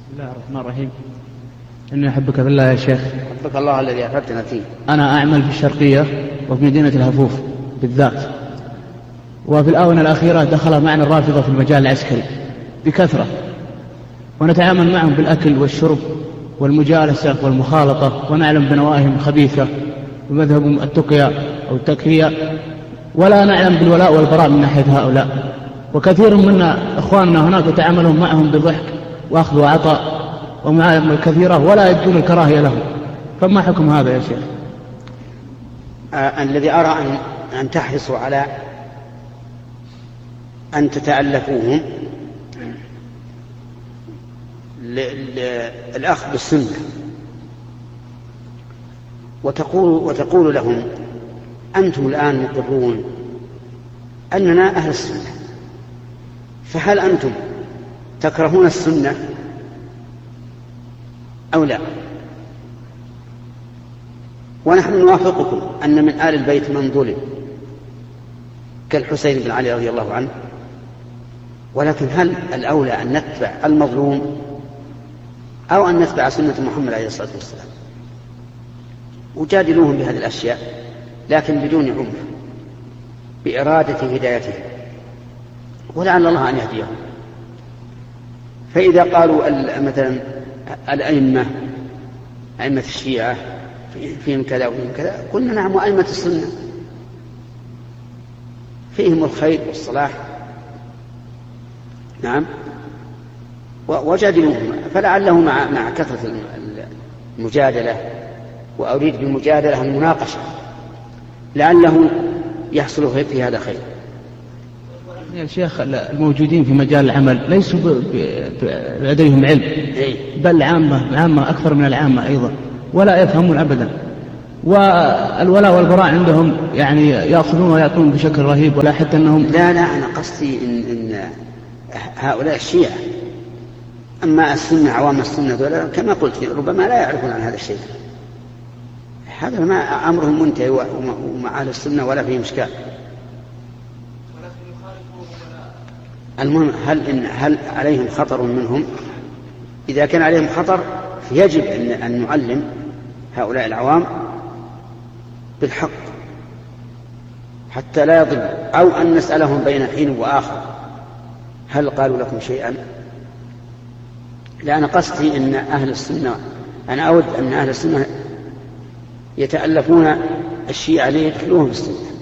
بسم الله الرحمن الرحيم. إني أحبك في الله يا شيخ. أحبك الله الذي أحببتنا فيه. أنا أعمل في الشرقية وفي مدينة الهفوف بالذات، وفي الآونة الأخيرة دخل معنا الرافضة في المجال العسكري بكثرة، ونتعامل معهم بالأكل والشرب والمجالسة والمخالطة، ونعلم بنواهم خبيثة ومذهب التقية أو التكفية، ولا نعلم بالولاء والبراء من ناحية هؤلاء. وكثير من إخواننا هناك يتعاملون معهم بضحك وأخذ وعطاء ومعهم الكثيرة ولا يجدون الكراهية لهم، فما حكم هذا يا شيخ؟ الذي أرى أن تحرصوا على أن تتألفوهم الأخذ بالسنة، وتقول لهم أنتم الآن مقرون أننا أهل السنة، فهل أنتم تكرهون السنة أو لا؟ ونحن نوافقكم أن من آل البيت من ظلم كالحسين بن علي رضي الله عنه، ولكن هل الأولى أن نتبع المظلوم أو أن نتبع سنة محمد عليه الصلاة والسلام؟ وجادلوهم بهذه الأشياء لكن بدون عنف، بإرادة هدايتهم، ولعل الله أن يهديهم. فإذا قالوا مثلا أئمة الشيعة فيهم كذا وفيهم كذا، قلنا نعم، وأئمة السنة فيهم الخير والصلاح، نعم، وجادلوهم. فلعله مع كثرة المجادلة، وأريد بالمجادلة المناقشة، لعله يحصل في هذا خير. يا شيخ الموجودين في مجال العمل ليسوا لديهم علم، بل عامة أكثر من العامة أيضا، ولا يفهمون أبدا، والولاء والبراء عندهم يعني يأخذون ويعطون بشكل رهيب، ولا حتى أنهم لا أنا قصدي إن هؤلاء الشيعة، أما السنة عوام السنة كما قلت ربما لا يعرفون عن هذا الشيء، هذا ما أمرهم منتهي ومع أهل السنة ولا فيه مشكلة. المهم هل عليهم خطر منهم؟ إذا كان عليهم خطر فيجب أن نعلم هؤلاء العوام بالحق حتى لا يضل، أو أن نسألهم بين حين وآخر هل قالوا لكم شيئا؟ لأن قصدي أن أهل السنة، أنا أود أن أهل السنة يتألفون الشيعة ليدخلوهم السنة.